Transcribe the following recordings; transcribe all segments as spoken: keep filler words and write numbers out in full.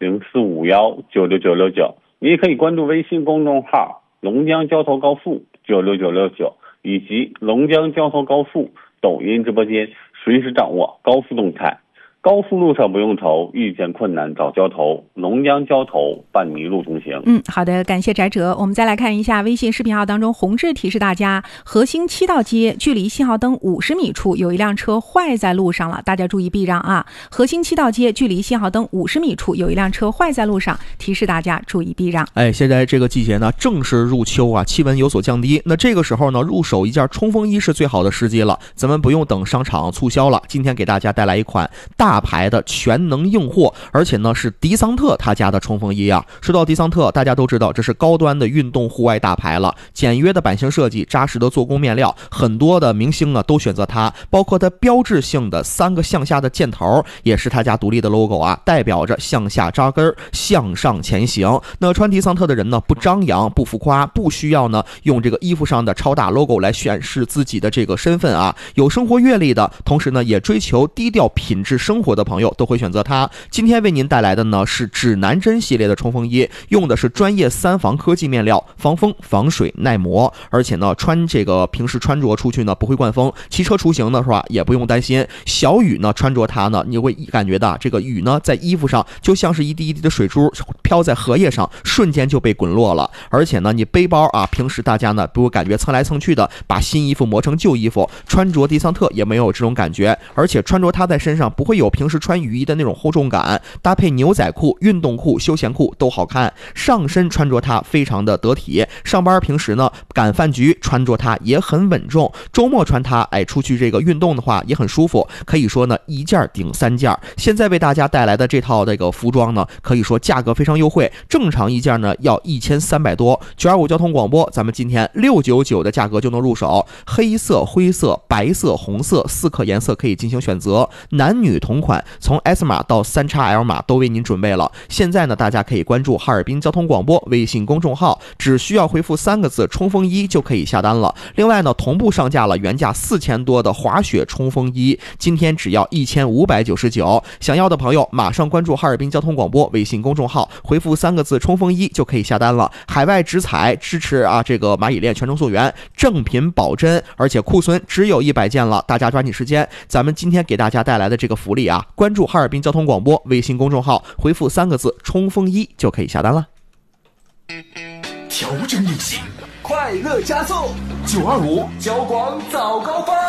零四五幺九六九六九，你也可以关注微信公众号龙江交投高富九六九六九以及龙江交投高富抖音直播间，随时掌握高富动态。高富路上不用愁，遇见困难找交投，龙江交投伴你一路同行。 嗯，好的，感谢翟哲。我们再来看一下微信视频号当中，红志提示大家，河兴七道街距离信号灯五十米处有一辆车坏在路上了，大家注意避让啊！河兴七道街距离信号灯五十米处有一辆车坏在路上，提示大家注意避让。 哎，现在这个季节呢，正是入秋啊，气温有所降低。那这个时候呢，入手一件冲锋衣是最好的时机了，咱们不用等商场促销了。今天给大家带来一款大牌的全能硬货，而且呢是迪桑特他家的冲锋衣啊。说到迪桑特，大家都知道这是高端的运动户外大牌了，简约的版型设计，扎实的做工面料，很多的明星呢都选择它，包括它标志性的三个向下的箭头，也是他家独立的 logo 啊，代表着向下扎根，向上前行。那穿迪桑特的人呢，不张扬，不浮夸，不需要呢用这个衣服上的超大 logo 来显示自己的这个身份啊。有生活阅历的，同时呢也追求低调品质生活的朋友都会选择它。今天为您带来的呢是指南针系列的冲锋衣，用的是专业三防科技面料，防风防水耐磨，而且呢穿这个平时穿着出去呢不会灌风，骑车出行呢是吧也不用担心。小雨呢穿着它呢，你会感觉到这个雨呢在衣服上就像是一滴一滴的水珠飘在荷叶上，瞬间就被滚落了。而且呢你背包啊，平时大家呢不会感觉蹭来蹭去的把新衣服磨成旧衣服，穿着迪桑特也没有这种感觉，而且穿着它在身上不会有平时穿雨衣的那种厚重感，搭配牛仔裤、运动裤、休闲裤都好看。上身穿着它非常的得体，上班平时呢赶饭局穿着它也很稳重，周末穿它哎出去这个运动的话也很舒服，可以说呢一件顶三件。现在为大家带来的这套这个服装呢，可以说价格非常优惠，正常一件呢要一千三百多。九二五交通广播，咱们今天六九九的价格就能入手，黑色、灰色、白色、红色四颗颜色可以进行选择，男女同款，从 S 码到 三 X L 码都为您准备了。现在呢大家可以关注哈尔滨交通广播微信公众号，只需要回复三个字冲锋衣就可以下单了。另外呢同步上架了原价四千多的滑雪冲锋衣，今天只要一千五百九十九，想要的朋友马上关注哈尔滨交通广播微信公众号，回复三个字冲锋衣就可以下单了。海外直采，支持啊这个蚂蚁链全程溯源，正品保真，而且库存只有一百件了，大家抓紧时间。咱们今天给大家带来的这个福利啊，关注哈尔滨交通广播微信公众号，回复三个字冲锋衣就可以下单了。 调整旅行，快乐加速，九二五交广早高峰。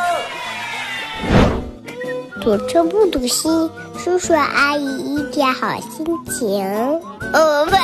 堵车不堵心，叔叔阿姨一点好心情。呃，